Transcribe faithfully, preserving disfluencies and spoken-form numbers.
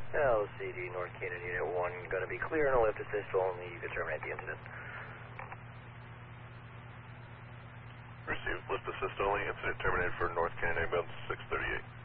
L C D, North Canaan Unit one, going to be clear and a lift assist only. You can terminate the incident. Received, lift assist only, incident terminated for North Canaan ambulance six thirty-eight.